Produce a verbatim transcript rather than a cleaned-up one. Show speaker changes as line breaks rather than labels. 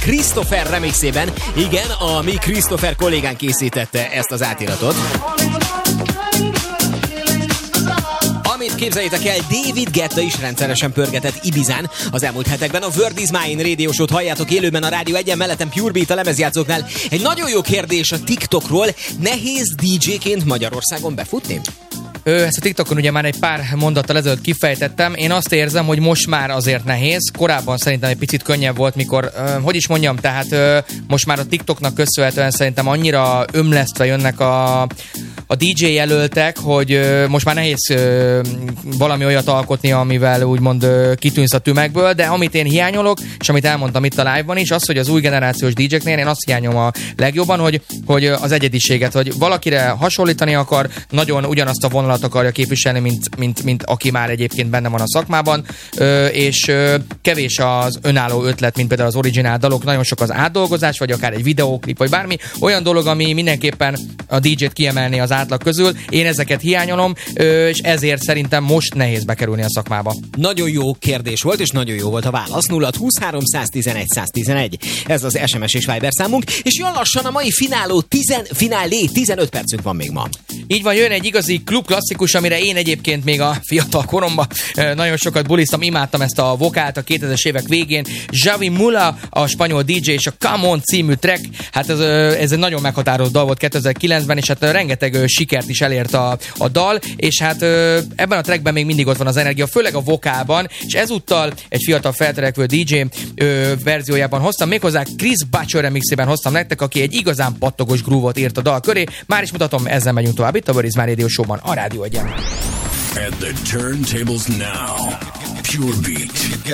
Christopher remixében. Igen, a mi Christopher kollégán készítette ezt az átiratot. Amit képzeljétek el, David Guetta is rendszeresen pörgetett Ibizán az elmúlt hetekben. A Word is Mine Radio Show-t halljátok élőben a Rádió egyen, mellettem Pure Beat a lemezjátszóknál. Egy nagyon jó kérdés a TikTokról. Nehéz dé dzséként Magyarországon befutni?
Ö, ezt a TikTokon ugye már egy pár mondattal ezelőtt kifejtettem. Én azt érzem, hogy most már azért nehéz. Korábban szerintem egy picit könnyebb volt, mikor, ö, hogy is mondjam, tehát ö, most már a TikToknak köszönhetően szerintem annyira ömlesztve jönnek a, a dé dzsé jelöltek, hogy ö, most már nehéz ö, valami olyat alkotni, amivel úgymond ö, kitűnsz a tömegből, de amit én hiányolok, és amit elmondtam itt a live-ban is, az, hogy az új generációs dé dzséknél én azt hiányolom a legjobban, hogy, hogy az egyediséget, hogy valakire hasonlítani akar, nagyon ugyanazt a vonalat akarja képviselni, mint, mint, mint aki már egyébként benne van a szakmában, ö, és ö, kevés az önálló ötlet, mint például az originál dalok, nagyon sok az átdolgozás, vagy akár egy videóklip, vagy bármi, olyan dolog, ami mindenképpen a dé dzsét kiemelni az átlag közül. Én ezeket hiányolom, ö, és ezért szerintem most nehéz bekerülni a szakmába.
Nagyon jó kérdés volt, és nagyon jó volt a válasz. nulla húszhárom száztizenegy száztizenegy. Ez az es em es és Viber számunk, és jön lassan a mai fináló, tizen, finálé, tizenöt percünk van még ma.
Így van, jön egy igazi klub klasszikus, amire én egyébként még a fiatal koromban nagyon sokat buliztam, imádtam ezt a vokált a kétezres évek végén. Javi Mula, a spanyol dé dzsé, és a Come On című track, hát ez, ez egy nagyon meghatározó dal volt kétezer-kilencben, és hát rengeteg sikert is elért a, a dal, és hát ebben a trackben még mindig ott van az energia, főleg a vokálban, és ezúttal egy fiatal feltörekvő dé dzsé verziójában hoztam, méghozzá Chris Butcher remixében hoztam nektek, aki egy igazán pattogos groove-ot írt a dal köré. Már is mutatom, ezzel megyünk tovább itt a Word is Mine Radio Show-ban, a Rádió egyen.
At the turntables now, Pure Beat.